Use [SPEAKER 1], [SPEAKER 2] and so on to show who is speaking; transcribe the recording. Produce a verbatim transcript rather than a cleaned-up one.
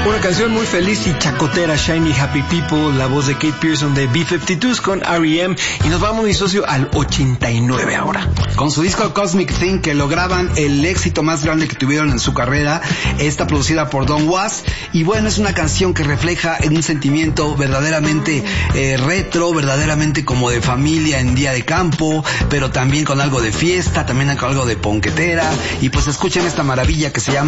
[SPEAKER 1] Una canción muy feliz y chacotera, Shiny Happy People, la voz de Kate Pearson de B cincuenta y dos con R E M. Y nos vamos, mi socio, al ochenta y nueve ahora.
[SPEAKER 2] Con su disco Cosmic Thing, que lograban el éxito más grande que tuvieron en su carrera, está producida por Don Was. Y bueno, es una canción que refleja un sentimiento verdaderamente eh, retro, verdaderamente como de familia en día de campo, pero también con algo de fiesta, también con algo de ponquetera. Y pues escuchen esta maravilla que se llama